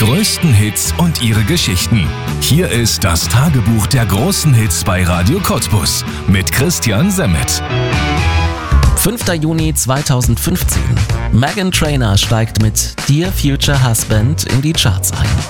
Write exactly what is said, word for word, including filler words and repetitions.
größten Hits und ihre Geschichten. Hier ist das Tagebuch der großen Hits bei Radio Cottbus mit Christian Semmet. fünfter Juni zweitausendfünfzehn. Meghan Trainor steigt mit Dear Future Husband in die Charts ein.